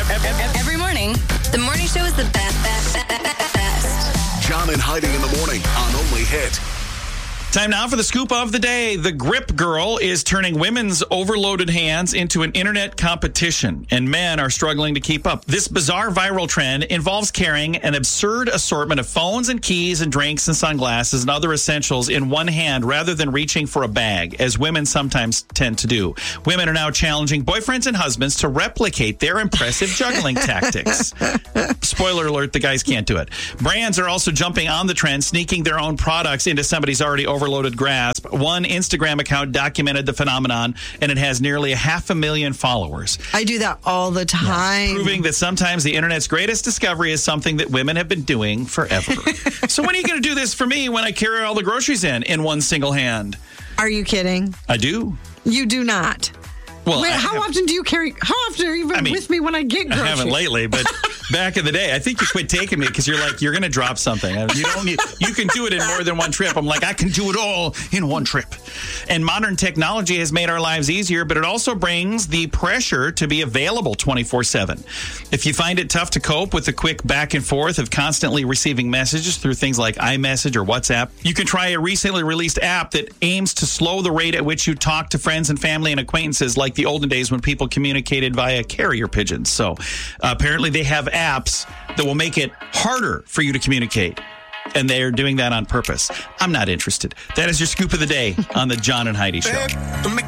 Every morning, the morning show is the best. John and Heidi in the morning on Only Hit. Time now for the scoop of the day. The Grip Girl is turning women's overloaded hands into an internet competition, and men are struggling to keep up. This bizarre viral trend involves carrying an absurd assortment of phones and keys and drinks and sunglasses and other essentials in one hand rather than reaching for a bag, as women sometimes tend to do. Women are now challenging boyfriends and husbands to replicate their impressive juggling tactics. Spoiler alert, the guys can't do it. Brands are also jumping on the trend, sneaking their own products into somebody's already overloaded grasp. One Instagram account documented the phenomenon, and it has nearly 500,000 followers. I do that all the time. Proving that sometimes the internet's greatest discovery is something that women have been doing forever. So when are you going to do this for me when I carry all the groceries in one single hand? Are you kidding? I do. You do not. Well, Wait, how often do you carry? How often are you with me when I get groceries? I haven't lately, but back in the day, I think you quit taking me because you're like, you're going to drop something. You don't need. You can do it in more than one trip. I'm like, I can do it all in one trip. And modern technology has made our lives easier, but it also brings the pressure to be available 24/7. If you find it tough to cope with the quick back and forth of constantly receiving messages through things like iMessage or WhatsApp, you can try a recently released app that aims to slow the rate at which you talk to friends and family and acquaintances, like the olden days when people communicated via carrier pigeons. So apparently they have apps that will make it harder for you to communicate. And they're doing that on purpose. I'm not interested. That is your scoop of the day on the John and Heidi Show.